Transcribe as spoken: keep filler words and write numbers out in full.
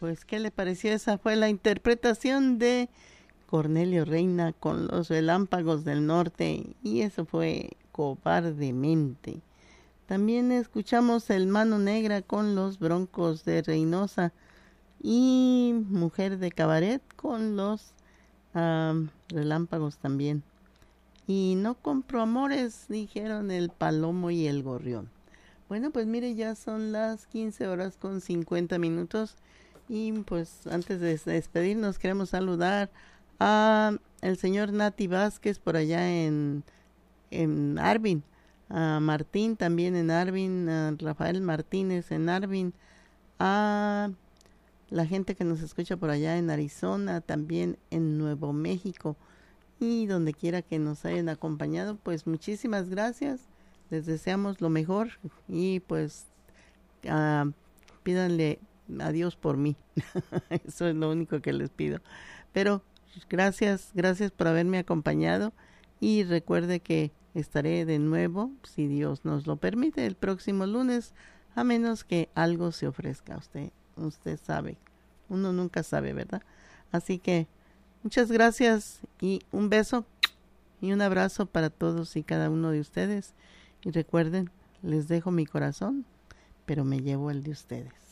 Pues, ¿qué le pareció? Esa fue la interpretación de Cornelio Reina con los Relámpagos del Norte, y eso fue Cobardemente. También escuchamos El Mano Negra con los Broncos de Reynosa y Mujer de Cabaret con los um, Relámpagos también. Y No compro amores, dijeron el Palomo y el Gorrión. Bueno, pues mire, ya son las quince horas con cincuenta minutos. Y pues antes de despedirnos queremos saludar a el señor Nati Vázquez por allá en, en Arvin, a Martín también en Arvin, a Rafael Martínez en Arvin, a la gente que nos escucha por allá en Arizona, también en Nuevo México y donde quiera que nos hayan acompañado, pues muchísimas gracias, les deseamos lo mejor y pues uh, pídanle a Dios por mí. Eso es lo único que les pido. Pero gracias, gracias por haberme acompañado y recuerde que estaré de nuevo, si Dios nos lo permite, el próximo lunes, a menos que algo se ofrezca a usted. Usted sabe, uno nunca sabe, ¿verdad? Así que muchas gracias y un beso y un abrazo para todos y cada uno de ustedes. Y recuerden, les dejo mi corazón, pero me llevo el de ustedes.